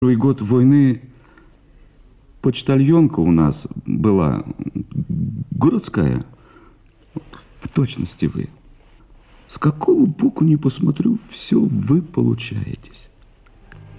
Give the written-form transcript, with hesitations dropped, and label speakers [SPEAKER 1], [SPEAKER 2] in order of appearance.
[SPEAKER 1] Первый год войны почтальонка у нас была городская. В точности вы. С какого боку не посмотрю, все вы получаетесь.